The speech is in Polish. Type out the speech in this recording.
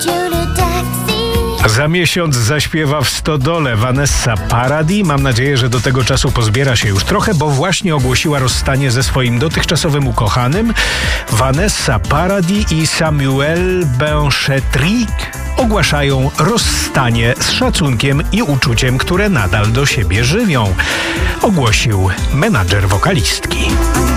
Za miesiąc zaśpiewa w Stodole Vanessa Paradis. Mam nadzieję, że do tego czasu pozbiera się już trochę, bo właśnie ogłosiła rozstanie ze swoim dotychczasowym ukochanym. Vanessa Paradis i Samuel Benchetrit ogłaszają rozstanie z szacunkiem i uczuciem, które nadal do siebie żywią, ogłosił menadżer wokalistki.